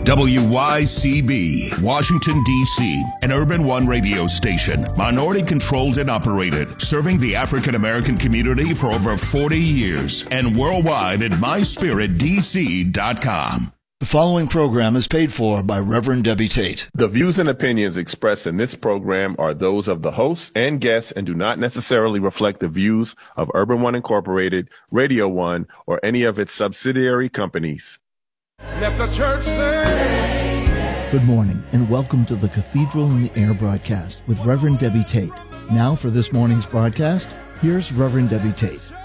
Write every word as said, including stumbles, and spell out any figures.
W Y C B, Washington, D C, an Urban One radio station, minority-controlled and operated, serving the African-American community for over forty years, and worldwide at my spirit d c dot com. The following program is paid for by Reverend Debbie Tate. The views and opinions expressed in this program are those of the hosts and guests and do not necessarily reflect the views of Urban One Incorporated, Radio One, or any of its subsidiary companies. Let the church say. Good morning and welcome to the Cathedral in the Air broadcast with Reverend Debbie Tate. Now for this morning's broadcast, here's Reverend Debbie Tate.